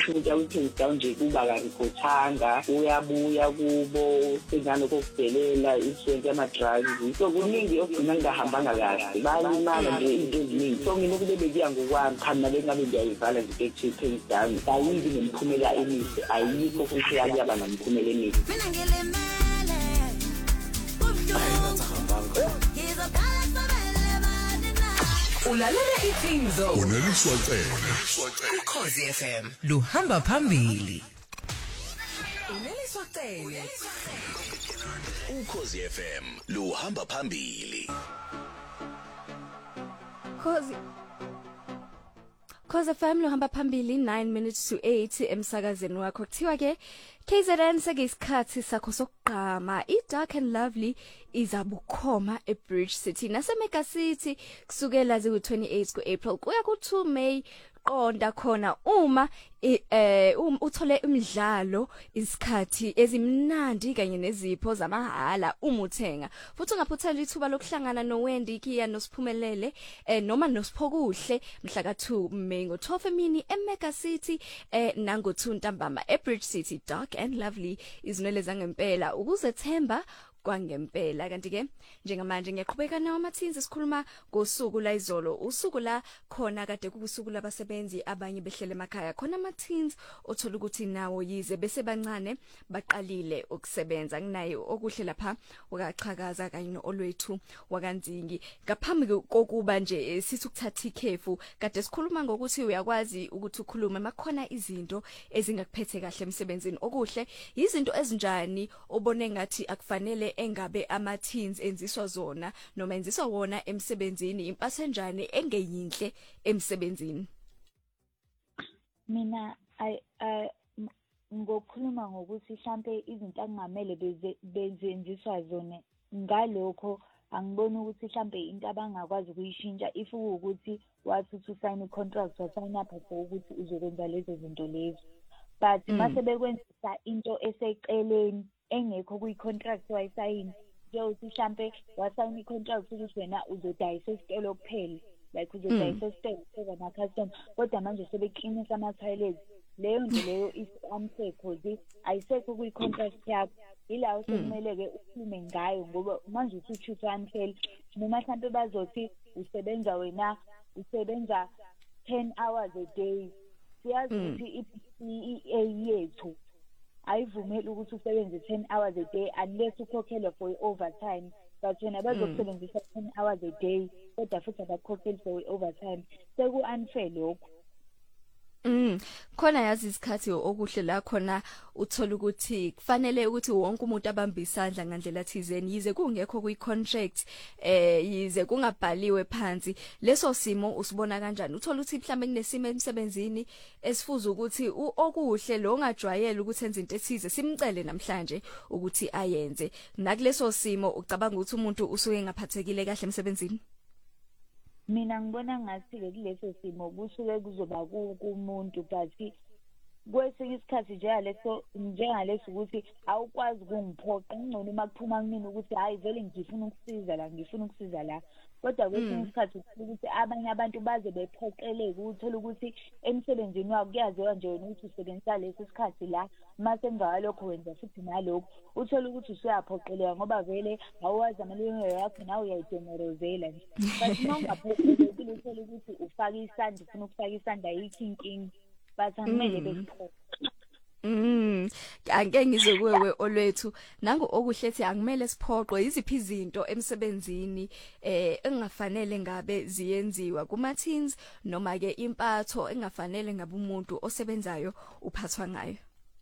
ukuthi umuntu awuthengisa nje kuba kangothanga uyabuya kubo sengane kokudelela isente ama-drugs so kuningi okugcina ngahambanga kahle bayalimala nje into eziningi so mina kube bekuya ngokwami khani nabe ngabe ngiyayivala nje ekuthengiseni down ayibi nemiphumela emihle ayikho futhi yakuyaba nomphumela emihle mina ngilimele ulalela iThimzo uneliswa Ukhozi FM luhamba phambili uneliswa cele Ukhozi FM luhamba phambili Khosi FM luhamba phambili 9 minutes to 8 emsakazweni wakho kuthiwa ke KZN sekisikhathi sakho sokugqama iDark and Lovely izabukhoma eBridge City naseMega City kusukela ziku28 kuApril kuya ku2 May qonda khona uma uthole imidlalo isikhathi ezimnandi kanye nezipho zamahala umuthenga futhi ungaphuthela ithuba lokuhlangana noWendy Kia noSiphumelele noma noSiphokuhle mhla ka2 May ngo12 emini eMega City nango2 ntambama eBridge City Dark and Lovely izinwele zangempela ukuzethemba kwangempela kanti ke njengamanje ngiyaqhubeka nawo amathinzi sikhuluma ngosuku la izolo usuku la khona kade kusuku labasebenzi abanye behlele emakhaya khona amathinzi othola ukuthi nawo yize bese bancane baqalile ukusebenza kunayo okuhle lapha wakaqhakaza kanye noolwethu wakanzingi ngaphambi kokuba nje sithi ukuthatha ikhefu kade sikhuluma ngokuthi uyakwazi ukuthi ukhulume makhona izinto ezingakuphethe kahle emsebenzini okuhle izinto ezinjani obone ngathi akufanele engabe ama-teens enziswa zona noma enziswa wona emsebenzini impasenjani engeyinhle emsebenzini mina ngokukhuluma ngokuthi mhlambe izinto akungamele bezenziswa zona ngalokho angiboni ukuthi mhlambe into abangakwazi ukuyishintsha if ukuthi wathi usign i-contract wasign up for ukuthi uzokwenza lezo zinto lezo but mase bekwenzisa into eseceleni engekho kwi-contract wayisayini nje mhlambe wasayina i-contract ukuthi wena uzodayisa isitolo kuphela like uzodayisa isitolo kuphela na-customer kodwa manje sebeklinisa ama-toilets leyo nto leyo is-unfair ayisekho kwi-contract yakho ila sekumele-ke ukhulume ngayo ngoba manje uthi unfair noma mhlambe bazothi usebenza 10 hours a day siyazi ukuthi i-PA yethu ayivumeli ukuthi usebenze 10 hours a day unless ukhokhelwe for overtime but wena bazokusebenzisa 10 hours a day kodwa futhi abakhokheli for overtime seku-unfair lokho khona yazi isikhathi okuhle la khona uthola ukuthi kufanele ukuthi wonke umuntu abambe isandla ngandlela thizeni yize kungekho kwi-contract yize kungabhaliwe phansi leso simo usibona kanjani uthola ukuthi mhlambe kunesimo emsebenzini esifuza ukuthi okuhle lo ongajwayele ukuthi enze into ethize simcele namhlanje ukuthi ayenze nakuleso simo ucabanga ukuthi umuntu usuke ngaphathekile kahle emsebenzini mina ngibona ngathi-ke kuleso simo kusuke kuzoba kumuntu but kwesinye isikhathi njengaleso ukuthi awukwazi ukungiphoqa ngcono uma kuphuma kumina ukuthi hayi vele ngifuna ukusiza la kodwa kwesinye isikhathi ukuthi abanye abantu baze bephoqeleke uthola ukuthi emsebenzini wakho kuyaziwa nje wena ukuthi usebenzisa lesi sikhathi la mase emvakalokho wenza futhi nalokho uthola ukuthi usuyaphoqeleka ngoba vele awazi amalungelo yakho nawe uyayidemerozela nje but uma ungaphoqelekile uthola ukuthi ufaka isandla ufuna ukufaka isandla ayikho inkinga but angimele bekuphoqa angeke ngize kuwe olwethu nangu okuhlethi angimele siphoqwe iziphi izinto emsebenzini engafanele ngabe ziyenziwa kuma teens noma ke impatho engafanele ngabe umuntu osebenzayo uphathwa ngayo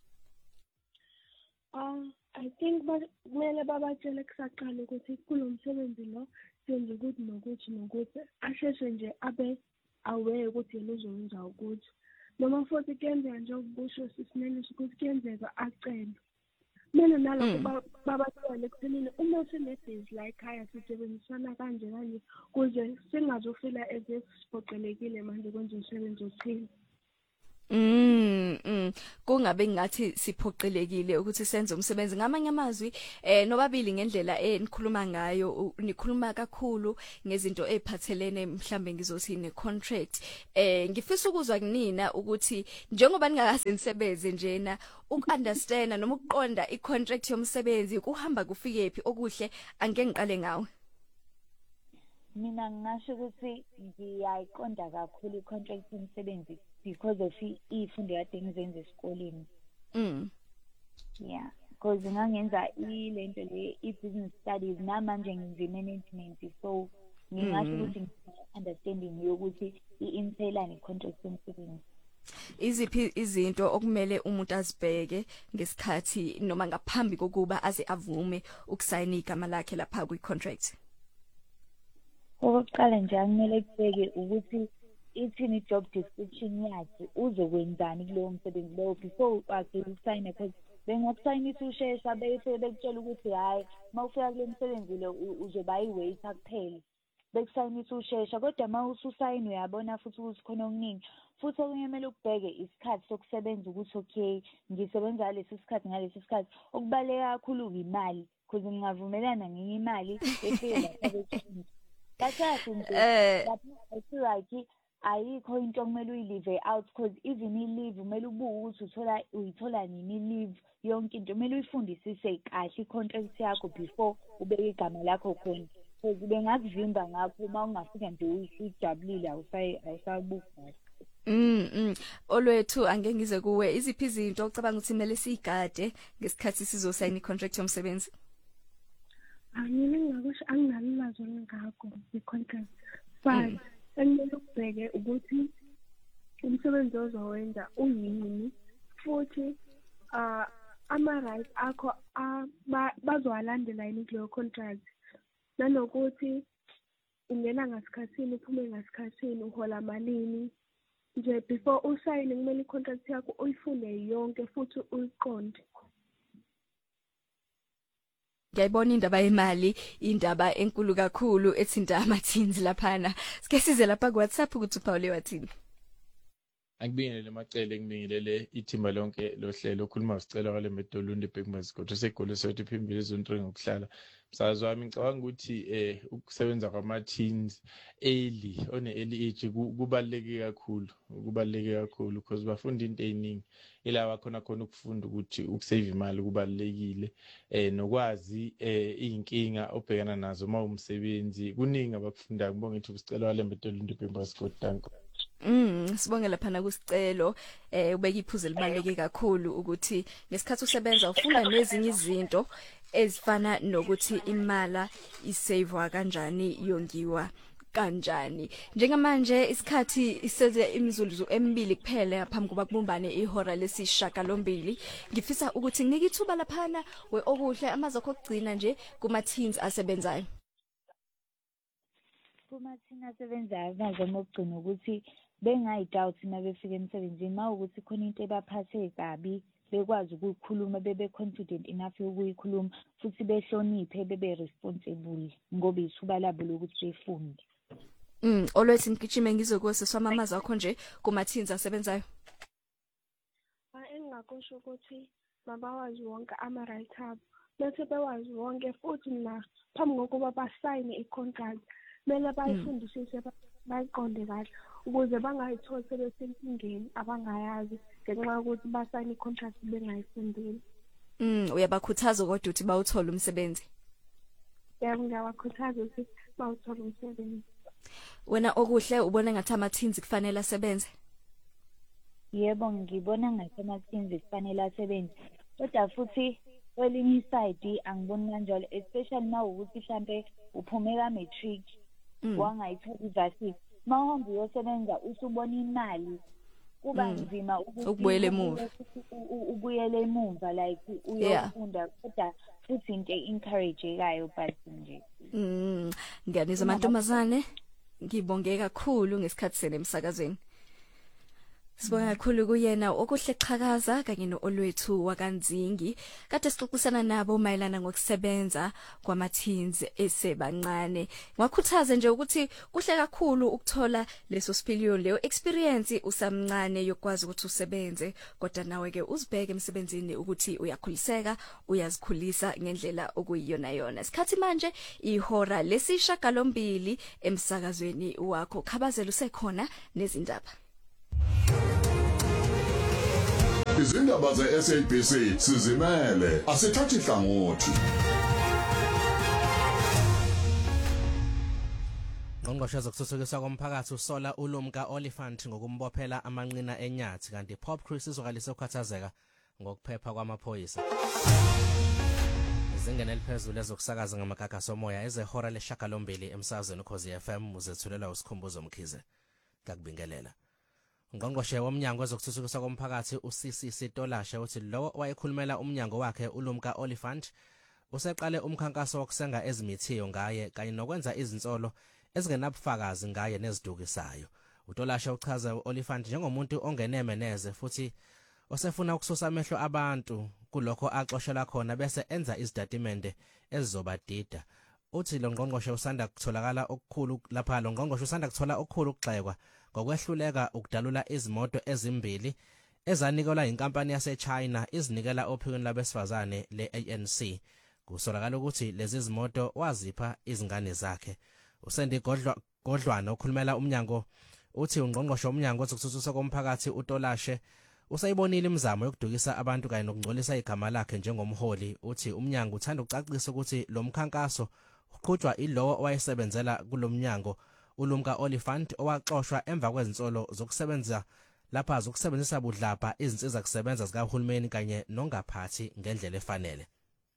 I think kumele babatshele kusaqala ukuthi kulomsebenzi lo senze ukuthi nokuthi asheshe nje abe aware ukuthi yena uzokwenza ukuthi noma futhi kuyenzeka nje ukusho sisinelisa ukuthi kuyenzeka acele mina nalokho babatshele ekuthenini uma sine-days la ekhaya sisebenzisana kanje kuze singazofila ezesiphoqelekile manje kwenza umsebenzi othile kungabe ngathi siphoqelekile ukuthi senze umsebenzi ngamanye amazwi nobabili ngendlela enikhuluma ngayo nikhuluma kakhulu ngezinto eziphathelene mhlambe ngizothi necontract ngifisa ukuzwa kunina ukuthi njengoba ningakaze nisebenze njena ukunderstand noma ukuqonda icontract yomsebenzi kuhamba kufikephi okuhle angeke ngiqale ngawe. Mina ngingasho ukuthi ngiyayiqonda kakhulu icontract yomsebenzi because of ifundo kade ngizenza esikoleni. Yeah, because ngangenza lento le business studies namanje ngize management, so ngingasho ukuthi understanding yokuthi i-entailani icontract yomsebenzi. Iziphi izinto okumele umuntu azibheke ngesikhathi noma ngaphambi kokuba aze avume ukusayina igama lakhe lapha kwi-contract? Okokuqala nje kumele kubheke ukuthi ithini job description yakhe, uzokwenzani kulowo msebenzi lowo before uqale ukusayina, because bengakusayinisa ushesha bese bekutshela ukuthi hayi mawufika kule msebenzi lo uzoba i-waiter kuphela, bekusayinisa ushesha. Kodwa uma ususayina uyabona futhi ukuthi khona okuningi, futhi okunye kumele ukubheke isikhathi sokusebenza ukuthi okay ngisebenza ngalesi sikhathi. Okubaluleke kakhulu imali, because ngingavumelana ngenye imali efike lapha kathathu nje lapho like ayikho into okumele uyilive out, because even i-leave kumele ubuke ukuthi uyithola nini i-leave, yonke into kumele uyifundisise kahle i-contract yakho before ubeke igama lakho khona, because bengakuvimba ngakho uma ungafika nje uyijabulile awusabuka. Olwethu angeke ngize kuwe, iziphi izinto ocabanga ukuthi kumele siyigade ngesikhathi sizosayina i-contract yomsebenzi? Mina ngakusho anginalwazi olungako nge-contract, but engimele ukubheke ukuthi umsebenzi ozowenza uyini, futhi ama-rights akho bazowalandela yini kuleyo contract, nanokuthi ungena ngasikhathini uphume ngasikhathini, uhola malini. Nje before usayine kumele i-contract yakho uyifunde yonke futhi uyiqonde. Ngiyayibona indaba yemali indaba enkulu kakhulu ethinta amathinzi laphana. Sike size lapha ku WhatsApp ukuthi uPaul wathini. Angibingelele macele ngibingelele ithimba lonke lohlelo okhuluma usicela kwale medolunde eBhekmazigodwa segole sothi phimbili ezontrenga ngokuhlala. Msazwa wami ngicabanga ukuthi ukusebenza kwama-teens early age kubaluleke kakhulu because bafunda into eziningi ilawa khona ukufunda ukuthi ukusave imali kubalulekile nokwazi izinkinga obhekana nazo uma umsebenzi kuningi abakufundayo. Ngibonga ukuthi usicela kwale medolunde eBhekmazigodwa. Sibonge lapha na kusicelo ubeka iphuzu elibaleke kakhulu ukuthi ngesikhathi usebenza ufunda nezinye izinto ezifana nokuthi imali isavwa kanjani, yongiwa kanjani. Njengamanje isikhathi iseze imizuzu emibili kuphela ngaphambi kuba kubumbane ihora lesishiyagalombili. Ngifisa ukuthi nginike ithuba laphana okuhle amazokho okugcina nje kuma-teens asebenzayo. Kuma-teens asebenzayo bazama ukugcina ukuthi bengayidoubt uma befika emsebenzini, uma ukuthi khona into ebaphathe kabi bekwazi ukuyikhuluma, bebe confident enough yokuyikhuluma, futhi behloniphe, bebe responsible ngoba ithuba labo lokuthi befunde. Olwethu ngigijime ngizokuse swamamaza wakho nje kuma-teens asebenzayo. Engingakusho ukuthi mabawazi wonke ama-right abo, bese bewazi wonke futhi phambi kokuba basayine i-contract kumele bayifundisise bayiqonde kahle ukuze bangayitholi sebesenkingeni abangayazi ngenxa yokuthi basayine i-contract bengayifundile. Uyabakhuthaza kodwa ukuthi bawuthole umsebenzi? Yebo, ngiyabakhuthaza ukuthi bawuthole umsebenzi. Wena okuhle ubona ngathi ama-teens kufanele asebenze? Yebo, ngibona ngathi ama-teens kufanele asebenze, kodwa futhi kwelinye iside angiboni kanjalo, especially uma ukuthi mhlampe uphume ka-matric wangayitholi i-varsity, uma uhamba uyosebenza usubona imali kuba nzima ukubuyela emuva, ubuyele emumva like uyofunda, kodwa futhi into encourage-ekayo but nje. Ngiyanizwa amantombazane, ngibonge kakhulu ngesikhathi sene emsakazweni. Sibonga kakhulu kuyena okuhle qhakaza kanye noolwethu wakanzingi kade sixoxisana nabo mayelana ngokusebenza kwama-teens esebancane. Ngakhuthaze nje ukuthi kuhle kakhulu ukuthola leso sipiliyoni leyo experience usamncane yokwazi ukuthi usebenze kodwa nawe ke uzibheke emsebenzini ukuthi uyakhuliseka uyazikhulisa ngendlela okuyiyona yona. Isikhathi manje ihora lesishagalombili emsakazweni wakho. Khabazela usekhona nezindaba. Izindaba ze-SABC sizimele asithathi hlangothi. Ngqongqoshe zokuthuthukiswa komphakathi usola uLumka Oliphant ngokumbophela amanqina enyathi kanti Pop Chris izokalisa ukukhathazeka ngokuphepha kwamaphoyisa. Izingene eliphezulu ezokusakaza ngamagagasi omoya ezehora leshagalombili emsakazweni Ukhozi FM uzethulelwa uSikhumbuzo Mkhize. Ngakubingelela. Ngqongqoshe womnyango wezokuthuthukiswa komphakathi uCC Tolashe uthi lo wayekhulumela umnyango wakhe uLumka Oliphant useqale umkhankaso wokusenga ezimithiyo ngaye kanye nokwenza izinsolo ezingenabufakazi ngaye nezidukisayo. uTolashe uchaza uOliphant njengomuntu ongeneme neze futhi osefuna ukususa amehlo abantu kulokho axoshela khona bese enza izitatimende ezizobadida. Uthi lo ngqongqoshe usanda kutholakala okukhulu lapha lo ngqongqoshe usanda kuthola okukhulu ukugxekwa ngokwehluleka ukudalula izimoto ezimbili ezanikelwa inkampani yaseChina izinikela ophikweni labesifazane leANC. Kusolakala ukuthi lezi zimoto wazipha izingane zakhe. Usendi Godlwana okhulumela umnyango uthi ungqongqoshe womnyango wezokuthuthukiswa komphakathi uTolashe usayibonile imizamo yokudukisa abantu kanye nokungcolisa igama lakhe njengomholi. Uthi umnyango uthanda ukucacisa ukuthi lo mkhankaso uqhutshwa ilowo owayesebenzela kulomnyango uLumka Oliphant owaxoshwa emva kwezinsolo zokusebenza lapha zokusebenzisa budlapha izinsiza kusebenza zikahulumeni kanye nongaphathi ngendlela efanele.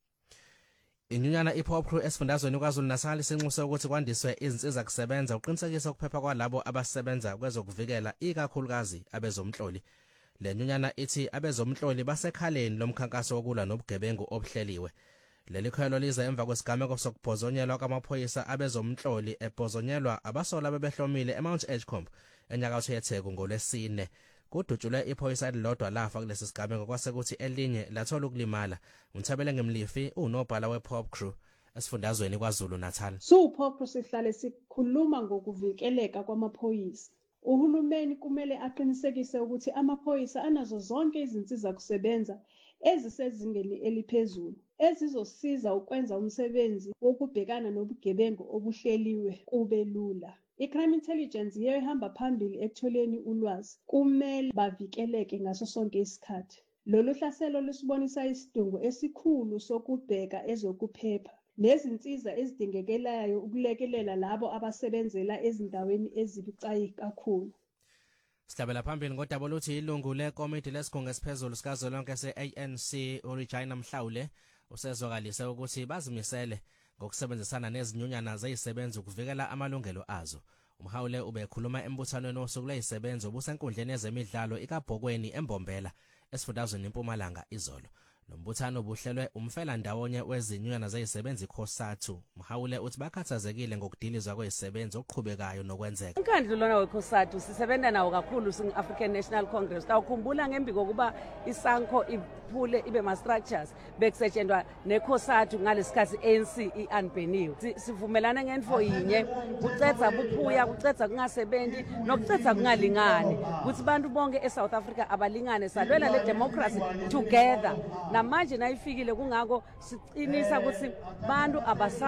Inyunyana iPop Crew esifundazweni kwaZulu Natal isinxusa ukuthi kwandiswe izinsiza kusebenza uqinisekisa ukuphepha kwalabo abasebenza kwezokuvikela ikakhulukazi abezomhloli. Le nyunyana ithi abezomhloli basekhaleni lomkhankaso wokulwa nobugebengu obuhleliwe. Leli khelo liza emva kwesigameko sokuphozonyelwa kwamaphoyisa abezomhloli ephozonyelwa abasola bebehlomile eMount Edgecombe enyakatho yeTheku ngoLwesine. Kudutshulwe iphoyisa elilodwa lafa kulesi sigameko kwasekuthi elinye lathola ukulimala. UNthabele Ngemlifi unobhala wePop Crew esifundazweni kwaZulu Natal. Pop Crew sihlale sikhuluma ngokuvikeleka kwamaphoyisa. Uhulumeni kumele aqinisekise ukuthi amaphoyisa anazo zonke izinsiza kusebenza ezisezingeni eliphezulu ezizosiza ukwenza umsebenzi wokubhekana nobugebengu obuhleliwe kube lula. I-Crime Intelligence yiyo ihamba phambili ekutholeni ulwazi. Kumele bavikeleke ngaso sonke isikhathi. Lolu hlaselo lusibonisa isidingo esikhulu sokubheka ezokuphepha nezinsiza ezidingekelayo ukulekelela labo abasebenzela ezindaweni ezibucayi kakhulu. Sihlabela phambili ngodaba oluthi ilungu lekomiti lesigungu esiphezulu sikazwelonke se-ANC uRegina Mhlawule usezwakalise ukuthi bazimisele ngokusebenzisana nezinyunyana zezisebenzi ukuvikela amalungelo azo. Umhawule ubekhuluma embuthanweni wosuku lwezisebenzi obusenkundleni yezemidlalo iKabhokweni eMbombela esifundazweni eMpumalanga izolo. Lo mbuthano ubuhlelwe umfela ndawonye wezinyunyana zezisebenzi COSATU. Mhawule uthi bakhathazekile ngokudilizwa kwezisebenzi okuqhubekayo nokwenzeka. Unkandlo lona weCOSATU sisebenza nawo kakhulu singu-African National Congress. Tawukhumbula ngembi kokuba iSANCO iphule ibe ma-structures bekusetshenzwa neCOSATU ngalesikhathi ANC i-unbaniwe. Sivumelana ngento yinye kucetha buphuya kucetha kungasebenzi nokucetha kungalingani ukuthi abantu bonke eSouth Africa abalingane salwela le democracy together. Namanje nayifikile kungako siqinisa ukuthi bantu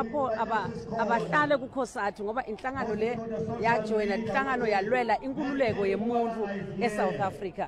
abahlale kuCOSATU ngoba inhlangano le yajoyina inhlangano yalwela inkululeko yemuntu eSouth Africa.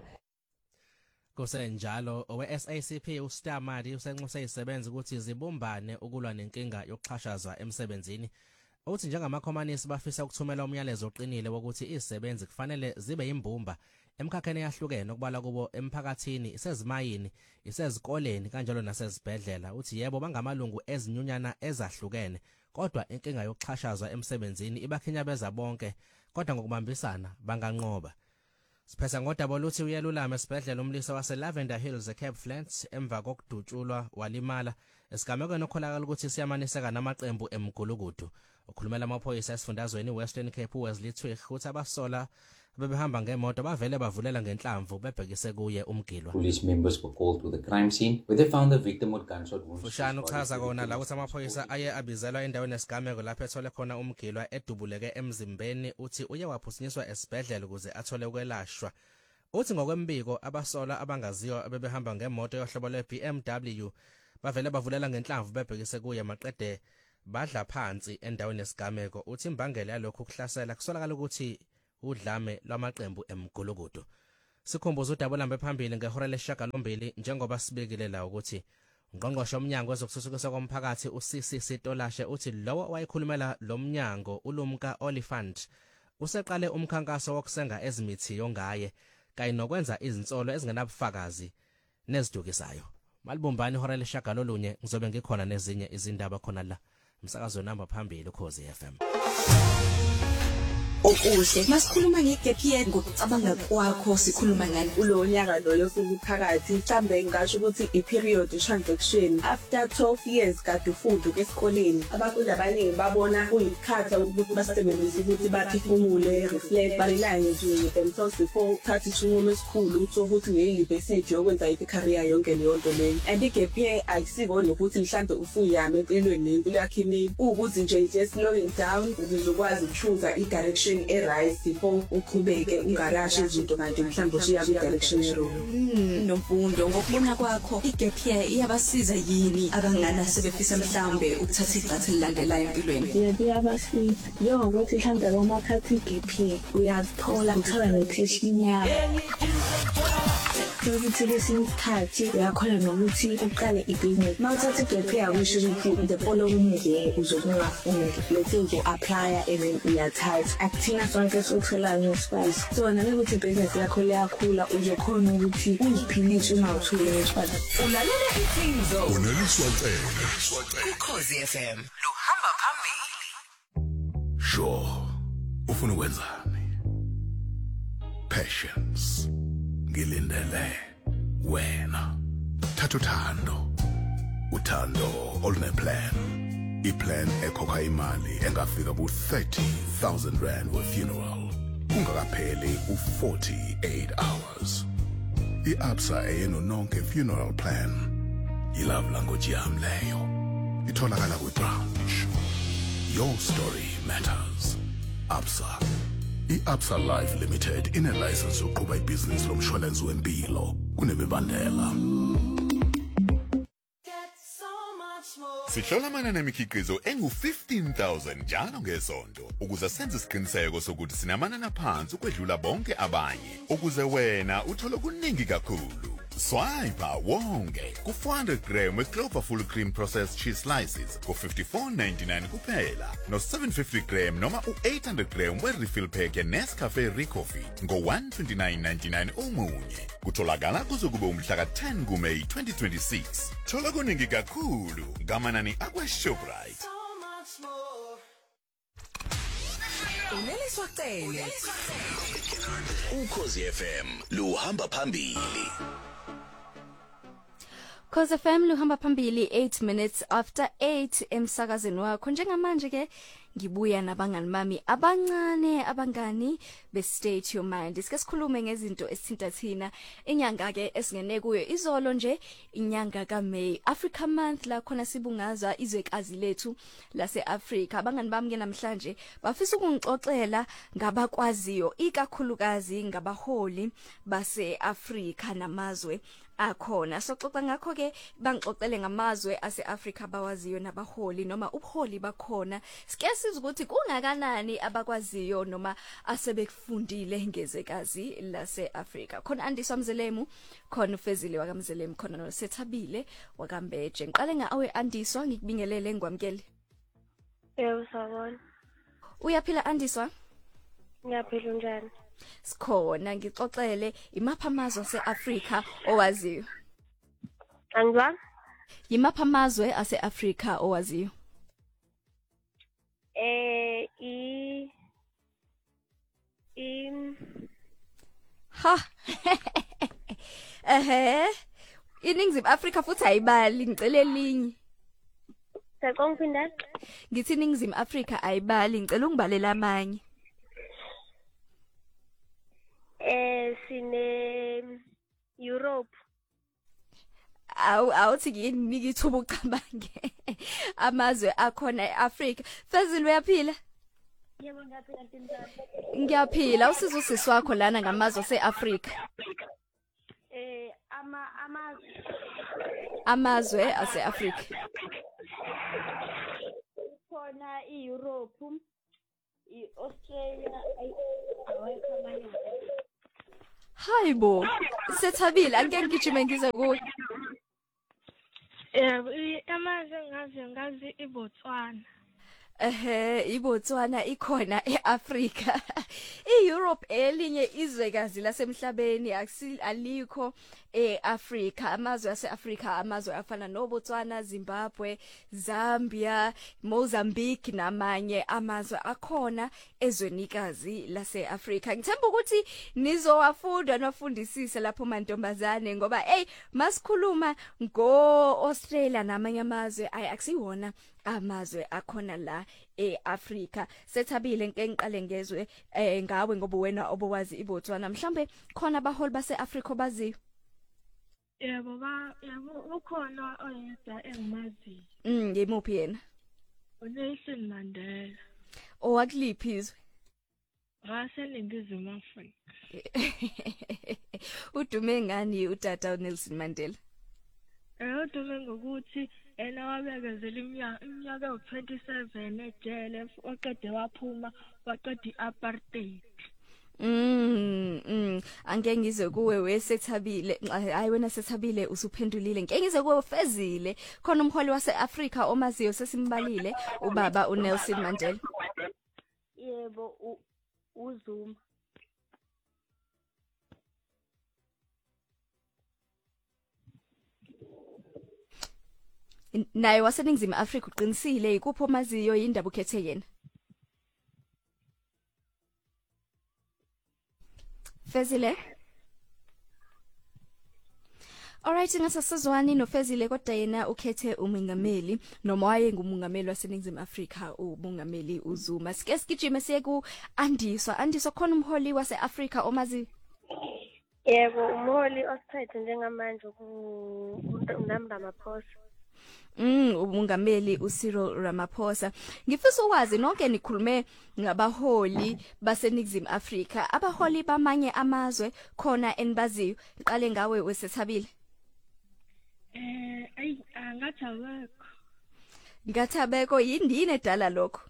Kusenjalo owe-SACP uStamadi usenxusa izisebenzi ukuthi zibumbane ukulwa nenkinga yokuxhashazwa emsebenzini. Uthi njengamakhomanisi bafisa ukuthumela umyalezo oqinile wokuthi izisebenzi kufanele zibe yimbumba emkhakheni yahlukene okubala kubo emphakathini isezimayini isezikoleni kanjalo nasezibhedlela. Uthi yebo bangamalungu ezinyunyana ezahlukene kodwa inkinga yokuxhashazwa emsebenzini ibakhinyabeza bonke kodwa ngokubambisana banganqoba. Siphetha ngodaba oluthi uyelulama esibhedlela umlisa waseLavender Hills eCape Flats emva kokudutshulwa walimala esigamekweni okholakala ukuthi siyamaniseka namaqembu emgulukudu. Ukhulumela amaphoyisa esifundazweni Western Cape Wesley Twig uthi abasola bebehamba ngemoto bavele bavulela ngenhlamvu bebhekise kuye umgilwa. Police members were called to the crime scene where they found the victim with gunshot wounds. Fushane uchaza kona la ukuthi amaphoyisa aye abizelwa endaweni yesigameko lapho ethole khona umgilwa edubuleke emzimbeni uthi uye waphusinyiswa esibhedlela ukuze athole ukwelashwa. Uthi ngokwembiko abasola abangaziyo bebehamba ngemoto yohlobo lwe-BMW bavele bavulela ngenhlamvu bebhekise kuye maqede badla phansi endaweni yesigameko. Uthi imbangela yalokho kuhlasela kusolakala ukuthi udlame lwamaqembu emgulukudu. Sikhumbuza udaba lambe phambili ngehora le-8 njengoba sibekile la ukuthi uNgqongqoshe womnyango wezokuthuthukiswa komphakathi uCCC Tolashe uthi lowo wayekhulumela lo mnyango uLumka Oliphant useqale umkhankaso wokusenga ezimithiyo ngaye kanye nokwenza izinsolo ezingenabufakazi nezidukisayo. Malibumbani ihora le-9 ngizobe ngikhona nezinye izindaba khona la umsakazo namba phambili uKhozi FM. Okuhle masikhuluma ngegap year ngokucabanga kwakho sikhuluma ngani kulo nyaka lo yosuku phakathi mhlambe ngisho ukuthi i-period transaction after 12 years kade ufunda esikoleni abafundi abaningi babona kuyikhatha ukuthi basebenzise ukuthi baphefumule reflect balilanye nje themselves before thatha isinqumo esikhulu sokuthi nge-university yokwenza i-career yonke leyo nto leyo. And igap year ayisiko nokuthi mhlambe ufuyame empilweni nempilo yakhe imini ukuthi nje just slowing down ukuze ukwazi ukuchoose i-direction right before uqhubeke ungarashe izinto kanti mhlawumbe ushiya kwi-direction error. Nomfundo ngokubona kwakho igap year iyabasiza yini abangana sebefisa mhlawumbe ukuthatha igxathu elilandelayo empilweni? Iyabasiza njengokuthi mhlawumbe noma khathi igap year uyazithola uthola ne-passion yakho ukuthi lesinye isikhathi uyakhona nokuthi uqale ibhizinesi. Uma uthatha igap year kusho ukuthi the following year uzokungafundi lethe uzo-applya and then uyathatha akuthina sonke sokutholayo ngesikwazi. So nami ukuthi ibhizinesi yakho liyakhula uzokhona ukuthi uziphilishe ungawutholi ngesikwazi. Ulalela iThimzo uneliswa cele kuKhozi FM luhamba phambili. Sure ufuna ukwenzani? Patience ngilindele wena. Thatha uthando oluneplan. Iplan ekhokha imali engafika ku-30,000 rand we funeral ungakapheli u-48 hours. I-Absa eyeno nonke funeral plan ilove language yami leyo. Itholakala kwi-branch. Your story matters. Absa. I-Absa Life Limited ine-license yokuqhuba ibhizinisi lomshwalensi wempilo kunemibandela. Sihlola amanani emikhiqizo engu-15,000 njalo ngesonto ukuze senze isiqiniseko sokuthi sinamanani aphansi ukwedlula bonke abanye ukuze wena uthole kuningi kakhulu. Swipe wonke ku-400 gram we-Clover Full Cream Processed Cheese Slices ku-54.99 kuphela no-750 gram noma u-800 gram we-refill pack ye-Nescafe Recoffee ngo-129.99 omunye. Kutholakala kuze kube umhla ka-10 kuMeyi 2026. Thola kuningi kakhulu ngamanani akwa-Shoprite. Uneliswa cele uKhozi FM luhamba phambili. Khozi FM luhamba phambili 8 minutes after 8 emsakazweni wakho. Njengamanje ke ngibuya nabangani bami abancane abangani be-State Your Mind. Sike sikhulume ngezinto esithinta thina inyanga ke esingene kuyo izolo nje inyanga kaMay Africa Month la khona sibungaza izwekazi lethu lase-Africa. Abangani bami ke namhlanje bafisa ukungixoxela ngabakwaziyo ikakhulukazi ngabaholi base-Africa namazwe akhona. Soxoxa ngakho ke bangixoxele ngamazwe ase-Africa bawaziyo nabaholi noma ubuholi bakhona. Sike siza ukuthi kungakanani abakwaziyo noma asebekufundile ngezwekazi lase-Africa. Khona Andiswa Mzelemu, khona uFezile wakamzelemu, khona noSethabile wakambeje. Ngiqale ngawe Andiswa ngikubingelele ngwamkele. Yebo sawona. Uyaphila Andiswa? Ngiyaphila njani? Sikhona ngixoxele imapha amazwe ase-Africa owaziyo. Angizwa? Imapha amazwe ase-Africa owaziyo. Ha. Iningizimu Africa futhi ayibali ngicela elinye. Saqonga phindana. Ngithi iningizimu Africa ayibali ngicela ungibalela amanye. Sine Europe. Awuthi nginiki ithuba ucabange amazwe akhona eAfrica. Fezile uyaphila? Yebo ngiyaphila Ntombazane. Ngiyaphila. Usiza usisi wakho lana ngamazwe aseAfrica. Amazwe aseAfrica. Khona iEurope, iAustralia, awayikhamanya. Hayibo, sethabile angeke ngijime ngize kuwe. Amazwe ngazi iBotswana. iBotswana ikhona eAfrica. iEurope elinye izwekazi lasemhlabeni alikho eAfrica. Amazwe aseAfrica amazwe afana noBotswana, Zimbabwe, Zambia, Mozambique namanye amazwe akhona ezwenikazi laseAfrica. Ngithemba ukuthi nizowafunda nofundisise lapho mantombazane ngoba masikhuluma ngoAustralia namanye amazwe akusiwona amazwe akhona la eAfrica. Sethabile nke ngiqale ngezwe ngawe ngoba wena obowazi iBotswana. Mhlambe khona abaholi baseAfrica baziyo? Yebo ukhona oyedwa engimaziyo. Yimuphi yena? uNelson Mandela. Owakuliphi izwe? WaseNingizimu Afrika. Udume ngani utata uNelson Mandela? Udume ngokuthi ena wabekezela iminyaka ewu27 ejele waqede waphuma waqeda iApartheid. Angeke ngize kuwe wesethabile. Hayi wena sethabile usuphendulile. Ngeke ngize kuwe Fezile. Khona umholi waseAfrica omaziyo sesimbalile ubaba uNelson Mandela. Yebo uZuma. Naye waseNingizimu Afrika uqinisile ikuphi omaziyo indaba ukhethe yena? Fezile? Alright, ngasasazwani noFezile kodwa yena ukhethe umongameli noma wayengumongameli waseNingizimu Afrika umongameli uZuma. Sike sigijime siye ku Andiswa khona umholi waseAfrica omazi? Yebo umholi osiphethe njengamanje uNamda Maphosa. Umongameli uCyril Ramaphosa. Ngifisa ukwazi nonke nikhulume ngabaholi baseNingizimu Afrika. Abaholi bamanye amazwe khona enibaziyo. Ngiqale ngawe wesethabile. Ngathabeko yini edala lokho?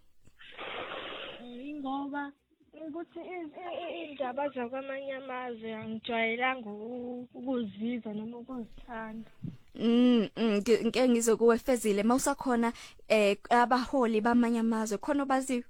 Ngoba ukuthi indaba zakwamanye amazwe angijwayelanga ukuzizwa noma ukuzithanda. Ngeke ngizokuwe Fezile mawusakhona abaholi bamanye amazwe khona obaziyo?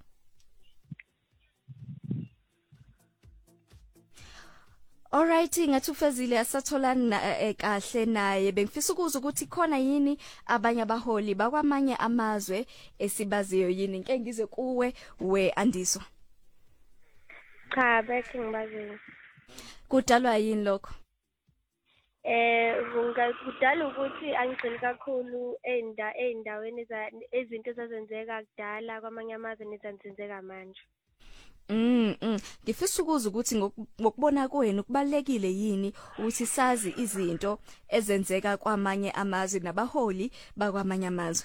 Alright, ngathi uFezile asatholana kahle naye. Bengifisa ukuza ukuthi khona yini abanye abaholi bakwamanye amazwe esibaziyo yini. Ngeke ngize kuwe Andiswa. Cha, bekhe ngibaziyo. Kudalwa yini lokho? Kudala ukuthi angigcini kakhulu eindaweni ezinto ezazenzeka kudala kwamanye amazwe nezenzeka manje. Ngifisa ukuza ukuthi ngokubona kwenu kubalekile yini ukuthi sazi izinto ezenzeka kwamanye amazwe nabaholi bakwamanye amazwe?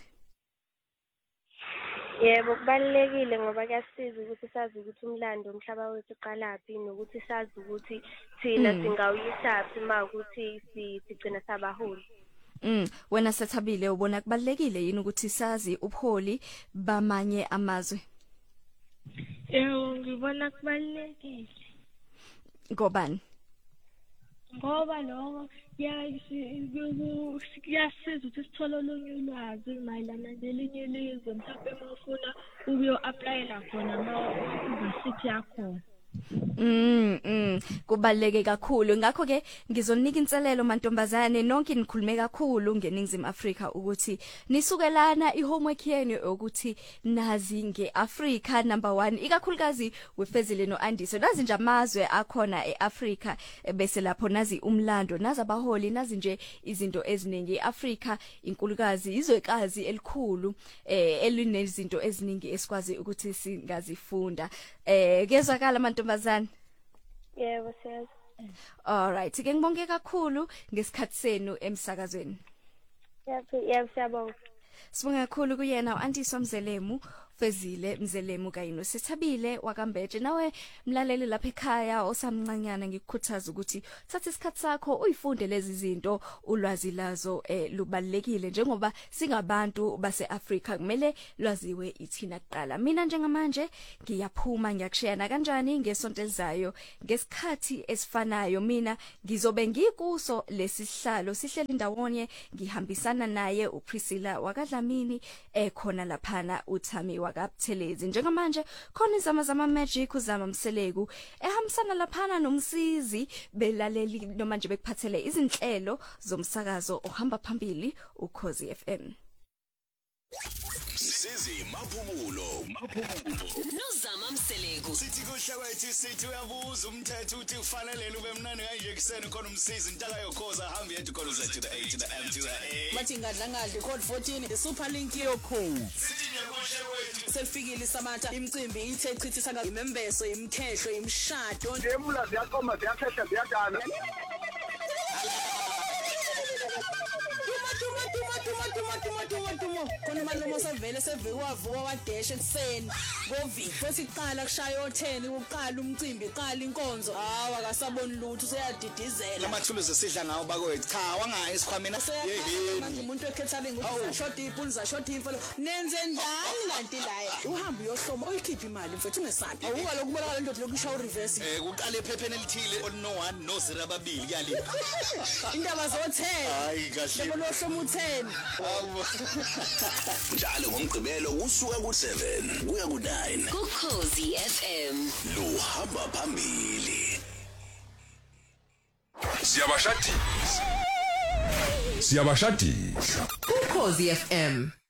Yebo kubalekile ngoba kuyasiza ukuthi sazi ukuthi umlando umhlaba wethu uqalaphi nokuthi sazi ukuthi thina singawuyisaphi ukuthi sigcina sabaholi. Wena sethabile ubona kubalekile yini ukuthi sazi ubuholi bamanye amazwe? Yebo ngibona kubalekile. Ngobani? Ngoba lokho kuyasiza ukuthi sithole olunye ulwazi mayelana nelinye ilizwe mhlawumbe mawufuna ukuyo-applyela khona ma-university yakhona. Kubaleke kakhulu ngakho ke ngizonika inselelo mantombazane nonke nikhulume kakhulu ngeNingizimu Afrika ukuthi nisukelana ihomework yenu ukuthi nazi ngeAfrica number 1 ikakhulukazi weFezile noAndiso nazi nje amazwe akhona eAfrica bese lapho nazi umlando nazi abaholi nazi nje izinto eziningi eAfrica inkulukazi izwekazi elikhulu elinezinto eziningi esikwazi ukuthi singazifunda kezwakala mantombazane. Yebo siyazi. Alright, ke ngibonge kakhulu ngesikhathi senu emsakazweni. Yebo siyabonga. Sibonga kakhulu kuyena uAntiso Mzelemu Fezile Mzelemu kanye noSithabile wakambeje. Nawe mlaleli lapha ekhaya osamncanyana ngikukhuthaza ukuthi thatha isikhathi sakho uyifunde lezi zinto, ulwazi lazo lubalekile njengoba singabantu baseAfrika kumele lwaziwe ithina kuqala. Mina njengamanje ngiyaphuma ngiyakushayana kanjani ngesonto elizayo ngesikhathi esifanayo. Mina ngizobe ngikuso lesihlalo sihleli ndawonye ngihambisana naye uPriscilla wakadlamini khona laphana uThami wakabuthelezi. Njengamanje khona izama magic uzama Mseleku ehambisana laphana nomsizi belaleli noma nje bekuphathele izinhlelo zomsakazo ohamba phambili uKhosi FM. Msizi Maphumulo Nozama Mseleku. Sithi kuhlakwethu sithi uyabuza umthetho uthi ufanele ube mnane kanje kuseni khona umsizi intaka yokhoza hamba yethu khona uza to the A to the M to the A. Bathi ngadla ngadla code 14 the super link yo code. Sithi nyakuhlakwethu Sefikile isamata imicimbi ithe chithisa ngemembeso imkhehlo imshado ngemula ziyaqoma ziyakhehla ziyadana. Tuma khona malomo sevele sevewavuka wadesha ekseni ngovi futhi iqala kushaya o10 uqala umcimbi iqala inkonzo hawa akasaboni lutho useyadidizela lamathuluzi esidla ngawo bakwethu cha wangayi esikhwameni manje umuntu ekhethaling uzashota ipuli uzashota imfolo nenze njani kanti la uhamba uyohloma uyikhipha imali mfethu ungesathi awuka lokubona le ndoda lokushawa reverse kuqala ephepheni elithile no 1 no 0 ababili kuyali indaba zo10 hayi kahle lohloma u10 njalo ngomgqibelo usuka ku7 kuya ku9 kuKhosi FM luhamba phambili. Siyabashadisa kuKhosi FM.